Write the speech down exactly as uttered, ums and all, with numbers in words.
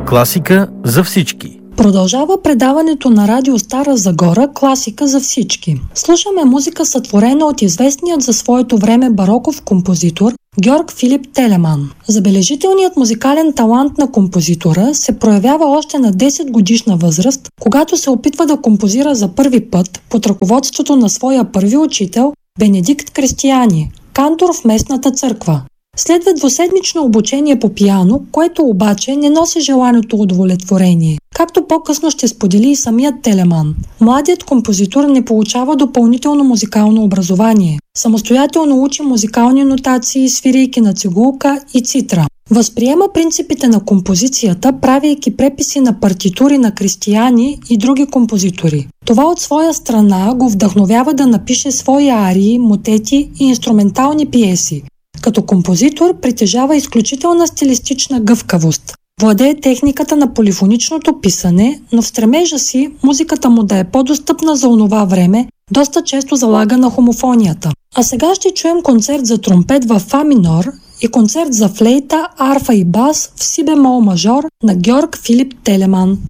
Класика за всички. Продължава предаването на Радио Стара Загора «Класика за всички». Слушаме музика, сътворена от известният за своето време бароков композитор Георг Филип Телеман. Забележителният музикален талант на композитора се проявява още на десет годишна възраст, когато се опитва да композира за първи път под ръководството на своя първи учител Бенедикт Кристияни, кантор в местната църква. Следва двуседмично обучение по пиано, което обаче не носи желаното удовлетворение. Както по-късно ще сподели и самият Телеман, младият композитор не получава допълнително музикално образование. Самостоятелно учи музикални нотации, свирийки на цигулка и цитра. Възприема принципите на композицията, правейки преписи на партитури на Кристияни и други композитори. Това от своя страна го вдъхновява да напише свои арии, мотети и инструментални пиеси. Като композитор притежава изключителна стилистична гъвкавост. Владее техниката на полифоничното писане, но в стремежа си музиката му да е по-достъпна за онова време, доста често залага на хомофонията. А сега ще чуем концерт за тромпет в фа минор и концерт за флейта, арфа и бас в си бемол мажор на Георг Филип Телеман.